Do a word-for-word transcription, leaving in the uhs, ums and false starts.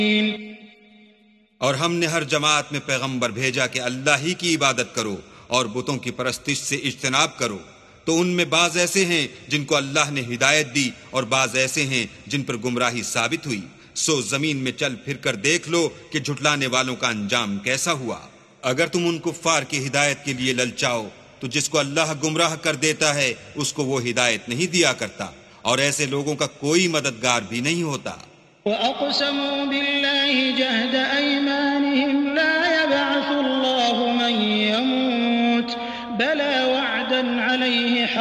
और हमने हर जमात में पैगंबर भेजा कि अल्लाह ही की इबादत करो और बुतों की परस्तिश से इज्तनाब करो। तो उनमें बाज ऐसे हैं जिनको अल्लाह ने हिदायत दी और बाज ऐसे हैं जिन पर गुमराही साबित हुई। सो जमीन में चल फिर कर देख लो कि झुटलाने वालों का अंजाम कैसा हुआ। अगर तुम उन कुफ्फार की हिदायत के लिए ललचाओ तो जिसको अल्लाह गुमराह कर देता है उसको वो हिदायत नहीं दिया करता, और ऐसे लोगों का कोई मददगार भी नहीं होता। वअक़समू बिल्लाहि जहद अयमानिहिम ला यबअसुल्लाहु मन यमूत बला वअदन अलैहि